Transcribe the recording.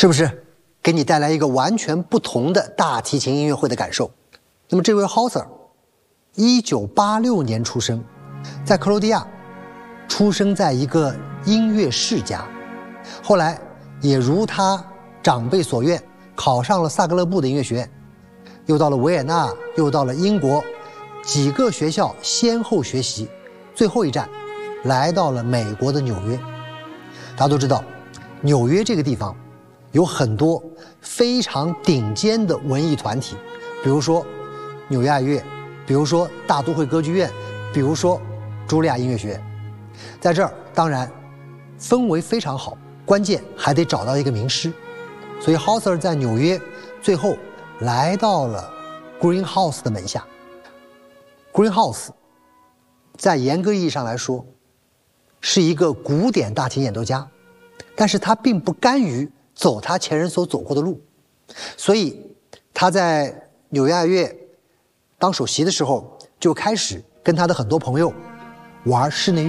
是不是给你带来一个完全不同的大提琴音乐会的感受？那么这位 Hauser，1986年出生，在克罗地亚，出生在一个音乐世家，后来也如他长辈所愿，考上了萨格勒布的音乐学院，又到了维也纳，又到了英国，几个学校先后学习，最后一站来到了美国的纽约。大家都知道，纽约这个地方有很多非常顶尖的文艺团体，比如说纽约爱乐，比如说大都会歌剧院，比如说茱莉亚音乐学院。在这儿当然氛围非常好，关键还得找到一个名师，所以 Hauser 在纽约最后来到了 Greenhouse 的门下。Greenhouse 在严格意义上来说是一个古典大提演奏家，但是他并不甘于走他前人所走过的路，所以他在纽约爱乐当首席的时候就开始跟他的很多朋友玩室内乐。